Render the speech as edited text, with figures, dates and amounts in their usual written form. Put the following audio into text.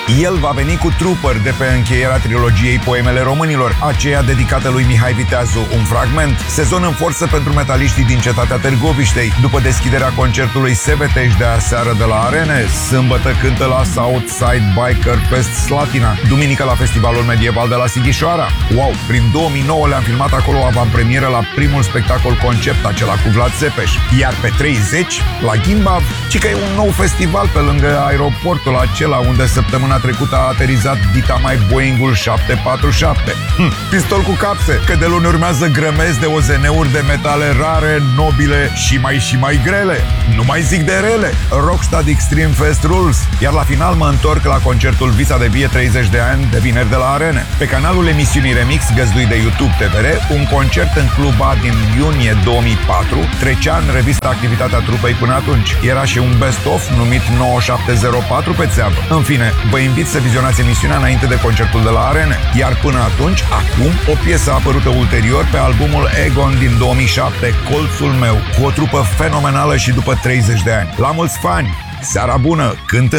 El va veni cu Trooper de pe încheierea trilogiei Poemele Românilor, aceea dedicată lui Mihai Viteazu, un fragment. Sezon în forță pentru metaliștii din cetatea Târgoviștei, după deschiderea concertului Seveteș de aseară de la Arene. Sâmbătă cântă la Southside Biker Fest Slatina, duminică la Festivalul Medieval de la Sighișoara. Wow, prin 2009 le-am filmat acolo avantpremieră la primul spectacol concept, acela cu Vlad Țepeș. Iar pe 30, la Gimbav, ci că e un nou festival pe lângă aeroportul acela unde săptămâna trecută a aterizat dita mai Boeing-ul 747. Pistol cu capse, că de luni urmează grămezi de OZN-uri de metale rare, nobile și mai grele. Nu mai zic de rele. Rockstad Extreme Fest Rules. Iar la final mă întorc la concertul Visa de Vie 30 de ani de vineri de la Arene. Pe canalul emisiunii Remix, găzduit de YouTube TVR, un concert în Club A din iunie 2004 trecea în revistă activitatea trupei până atunci. Era și un best-of numit 9704 pe țeavă. În fine, vă invit să vizionați emisiunea înainte de concertul de la Arene. Iar până atunci, acum, o piesă apărută ulterior pe albumul Egon din 2007, Colțul meu, cu o trupă fenomenală și după 30 de ani. La mulți fani! Seara bună! Cântă